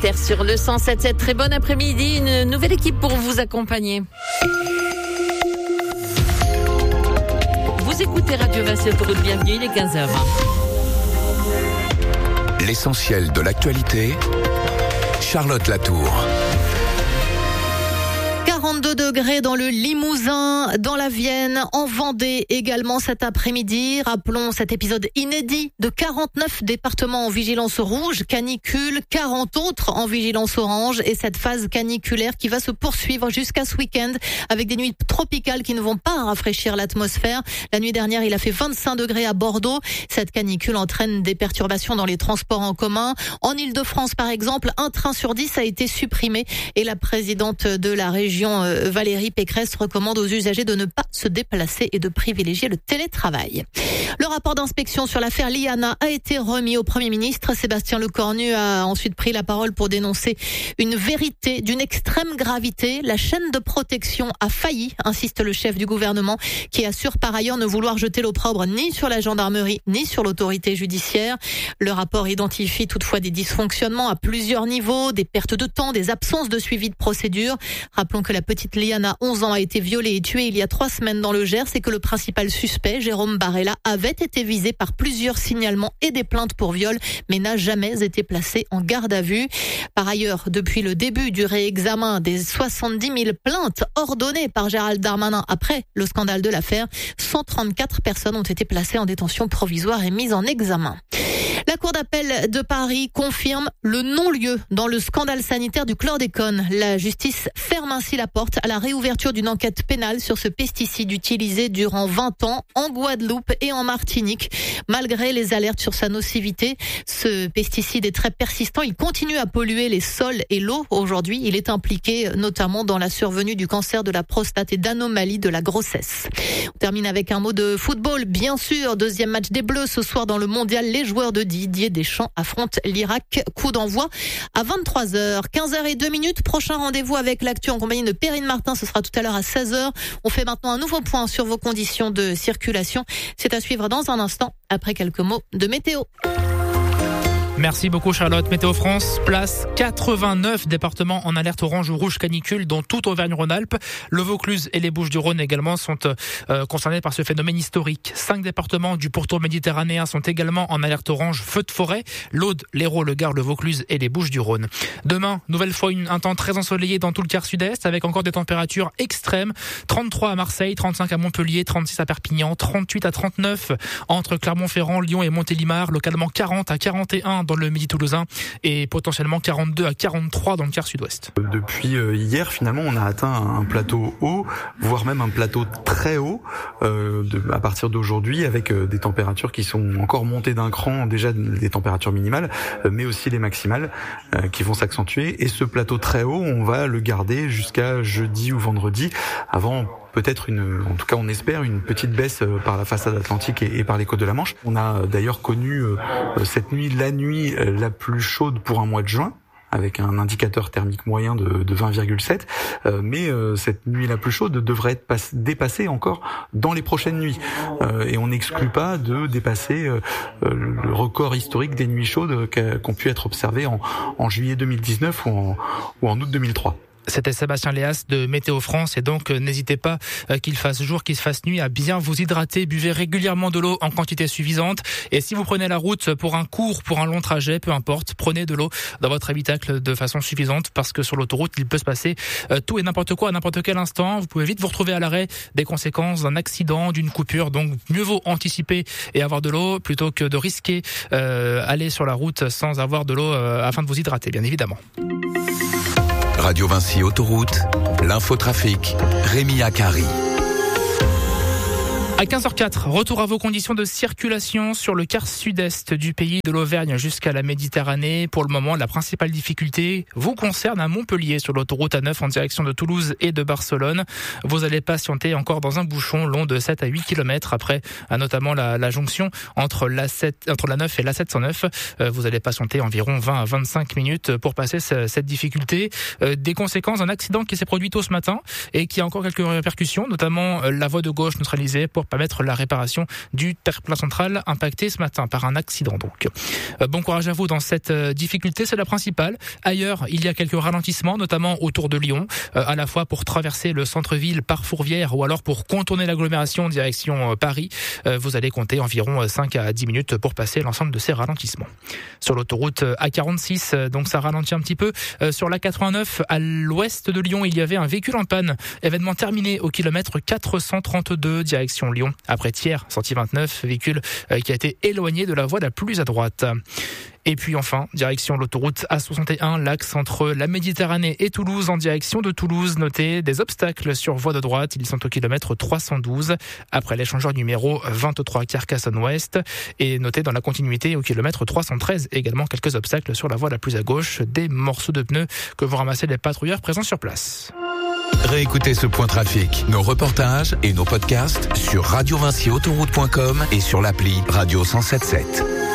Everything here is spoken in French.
Sur le 107.7, très bon après-midi, une nouvelle équipe pour vous accompagner. Vous écoutez Radio Vinci Autoroute, bienvenue, il est 15h. L'essentiel de l'actualité, Charlotte Latour. 42 degrés dans le Limousin, dans la Vienne, en Vendée également cet après-midi. Rappelons cet épisode inédit de 49 départements en vigilance rouge, canicule, 40 autres en vigilance orange et cette phase caniculaire qui va se poursuivre jusqu'à ce week-end avec des nuits tropicales qui ne vont pas rafraîchir l'atmosphère. La nuit dernière, il a fait 25 degrés à Bordeaux. Cette canicule entraîne des perturbations dans les transports en commun. En Île-de-France, par exemple, un train sur 10 a été supprimé et la présidente de la région Valérie Pécresse recommande aux usagers de ne pas se déplacer et de privilégier le télétravail. Le rapport d'inspection sur l'affaire Liana a été remis au Premier ministre. Sébastien Lecornu a ensuite pris la parole pour dénoncer une vérité d'une extrême gravité. La chaîne de protection a failli, insiste le chef du gouvernement, qui assure par ailleurs ne vouloir jeter l'opprobre ni sur la gendarmerie ni sur l'autorité judiciaire. Le rapport identifie toutefois des dysfonctionnements à plusieurs niveaux, des pertes de temps, des absences de suivi de procédure. Rappelons que la petite Liana, 11 ans, a été violée et tuée il y a 3 semaines dans le Gers et que le principal suspect, Jérôme Barella, avait été visé par plusieurs signalements et des plaintes pour viol, mais n'a jamais été placé en garde à vue. Par ailleurs, depuis le début du réexamen des 70 000 plaintes ordonnées par Gérald Darmanin après le scandale de l'affaire, 134 personnes ont été placées en détention provisoire et mises en examen. La Cour d'appel de Paris confirme le non-lieu dans le scandale sanitaire du chlordécone. La justice ferme ainsi la porte à la réouverture d'une enquête pénale sur ce pesticide utilisé durant 20 ans en Guadeloupe et en Martinique. Malgré les alertes sur sa nocivité, ce pesticide est très persistant. Il continue à polluer les sols et l'eau. Aujourd'hui, il est impliqué notamment dans la survenue du cancer de la prostate et d'anomalies de la grossesse. On termine avec un mot de football, bien sûr. Deuxième match des Bleus ce soir dans le mondial. Les joueurs de Didier Deschamps affrontent l'Irak. Coup d'envoi à 23h. 15h02. Prochain rendez-vous avec l'actu en compagnie de Perrine Martin. Ce sera tout à l'heure à 16h. On fait maintenant un nouveau point sur vos conditions de circulation. C'est à suivre dans un instant après quelques mots de météo. Merci beaucoup Charlotte. Météo France place 89 départements en alerte orange ou rouge canicule, dont toute Auvergne-Rhône-Alpes. Le Vaucluse et les Bouches-du-Rhône également sont concernés par ce phénomène historique. 5 départements du pourtour méditerranéen sont également en alerte orange feu de forêt. L'Aude, l'Hérault, le Gard, le Vaucluse et les Bouches-du-Rhône. Demain, nouvelle fois un temps très ensoleillé dans tout le quart sud-est avec encore des températures extrêmes. 33 à Marseille, 35 à Montpellier, 36 à Perpignan, 38 à 39 entre Clermont-Ferrand, Lyon et Montélimar, localement 40 à 41 dans le Midi toulousain et potentiellement 42 à 43 dans le quart sud-ouest. Depuis hier, finalement, on a atteint un plateau haut, voire même un plateau très haut à partir d'aujourd'hui, avec des températures qui sont encore montées d'un cran, déjà des températures minimales, mais aussi les maximales qui vont s'accentuer. Et ce plateau très haut, on va le garder jusqu'à jeudi ou vendredi, avant peut-être en tout cas on espère, une petite baisse par la façade atlantique et par les côtes de la Manche. On a d'ailleurs connu cette nuit, la nuit la plus chaude pour un mois de juin, avec un indicateur thermique moyen de 20,7. Mais cette nuit la plus chaude devrait être dépassée encore dans les prochaines nuits. Et on n'exclut pas de dépasser le record historique des nuits chaudes qu'ont pu être observées en juillet 2019 ou en août 2003. C'était Sébastien Léas de Météo France et donc n'hésitez pas qu'il fasse jour, qu'il se fasse nuit à bien vous hydrater, buvez régulièrement de l'eau en quantité suffisante et si vous prenez la route pour un court, pour un long trajet, peu importe, prenez de l'eau dans votre habitacle de façon suffisante parce que sur l'autoroute il peut se passer tout et n'importe quoi à n'importe quel instant. Vous pouvez vite vous retrouver à l'arrêt des conséquences d'un accident, d'une coupure, donc mieux vaut anticiper et avoir de l'eau plutôt que de risquer aller sur la route sans avoir de l'eau afin de vous hydrater bien évidemment. Radio Vinci Autoroute, l'infotrafic, Rémi Akari. À 15h04, retour à vos conditions de circulation sur le quart sud-est du pays, de l'Auvergne jusqu'à la Méditerranée. Pour le moment, la principale difficulté vous concerne à Montpellier sur l'autoroute A9 en direction de Toulouse et de Barcelone. Vous allez patienter encore dans un bouchon long de 7 à 8 km après notamment la jonction entre la 9 et la 709. Vous allez patienter environ 20 à 25 minutes pour passer cette difficulté. Des conséquences d'un accident qui s'est produit tôt ce matin et qui a encore quelques répercussions, notamment la voie de gauche neutralisée pour permettre la réparation du terre-plein central impacté ce matin par un accident. Donc, bon courage à vous dans cette difficulté, c'est la principale. Ailleurs, il y a quelques ralentissements, notamment autour de Lyon, à la fois pour traverser le centre-ville par Fourvière ou alors pour contourner l'agglomération direction Paris. Vous allez compter environ 5 à 10 minutes pour passer l'ensemble de ces ralentissements. Sur l'autoroute A46, donc ça ralentit un petit peu. Sur l'A89, à l'ouest de Lyon, il y avait un véhicule en panne. Événement terminé au kilomètre 432, direction Lyon. Après Thiers, sortie 29, véhicule qui a été éloigné de la voie la plus à droite. Et puis enfin, direction l'autoroute A61, l'axe entre la Méditerranée et Toulouse en direction de Toulouse. Notez des obstacles sur voie de droite, ils sont au kilomètre 312 après l'échangeur numéro 23 Carcassonne-Ouest. Et notez dans la continuité au kilomètre 313 également quelques obstacles sur la voie la plus à gauche, des morceaux de pneus que vont ramasser les patrouilleurs présents sur place. Réécoutez ce point trafic, nos reportages et nos podcasts sur radiovinciautoroute.com et sur l'appli Radio 107.7.